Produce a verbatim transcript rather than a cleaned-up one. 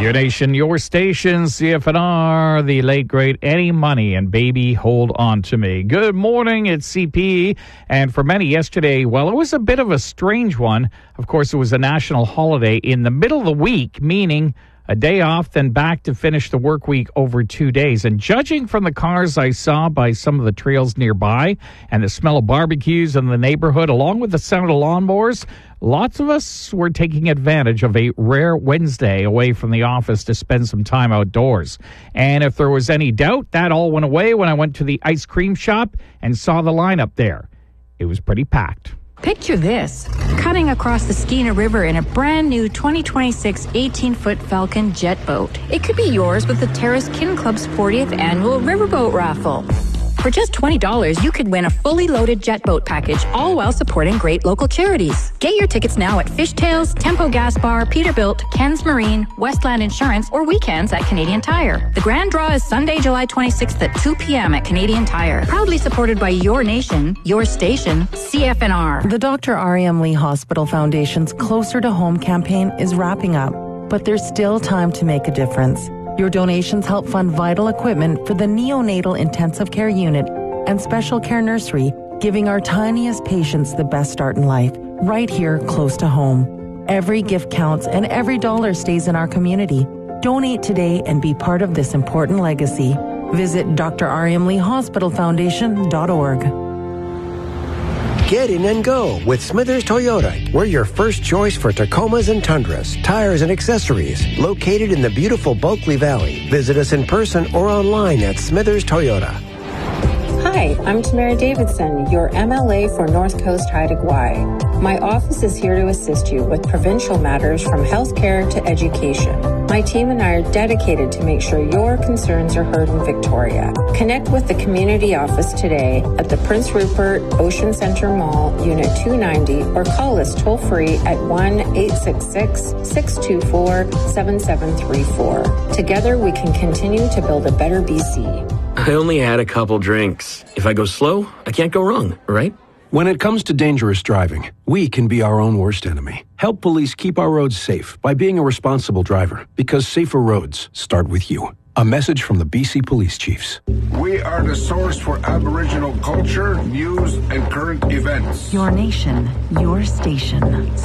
Your nation, your station, C F N R, the late, great Eddie Money and Baby Hold On To Me. Good morning, it's C P. And for many yesterday, well, it was a bit of a strange one. Of course, it was a national holiday in the middle of the week, meaning a day off, then back to finish the work week over two days. And judging from the cars I saw by some of the trails nearby and the smell of barbecues in the neighborhood, along with the sound of lawnmowers, lots of us were taking advantage of a rare Wednesday away from the office to spend some time outdoors. And if there was any doubt, that all went away when I went to the ice cream shop and saw the lineup there. It was pretty packed. Picture this, cutting across the Skeena River in a brand new twenty twenty-six eighteen-foot Falcon jet boat. It could be yours with the Terrace Kin Club's fortieth annual riverboat raffle. For just twenty dollars, you could win a fully loaded jet boat package, all while supporting great local charities. Get your tickets now at Fishtails, Tempo Gas Bar, Peterbilt, Ken's Marine, Westland Insurance, or weekends at Canadian Tire. The grand draw is Sunday, July twenty-sixth at two p.m. at Canadian Tire. Proudly supported by your nation, your station, C F N R. The Doctor R E M Lee Hospital Foundation's Closer to Home campaign is wrapping up, but there's still time to make a difference. Your donations help fund vital equipment for the neonatal intensive care unit and special care nursery, giving our tiniest patients the best start in life, right here close to home. Every gift counts and every dollar stays in our community. Donate today and be part of this important legacy. Visit D R R E M Lee Hospital Foundation dot org. Get in and go with Smithers Toyota. We're your first choice for Tacomas and Tundras, tires and accessories. Located in the beautiful Bulkley Valley. Visit us in person or online at Smithers Toyota. Hi, I'm Tamara Davidson, your M L A for North Coast Haida Gwaii. My office is here to assist you with provincial matters from healthcare to education. My team and I are dedicated to make sure your concerns are heard in Victoria. Connect with the community office today at the Prince Rupert Ocean Center Mall, Unit two ninety, or call us toll-free at one eight six six, six two four, seven seven three four. Together, we can continue to build a better B C. I only had a couple drinks. If I go slow, I can't go wrong, right? When it comes to dangerous driving, we can be our own worst enemy. Help police keep our roads safe by being a responsible driver, because safer roads start with you. A message from the B C Police Chiefs. We are the source for Aboriginal culture, news, and current events. Your nation, your station,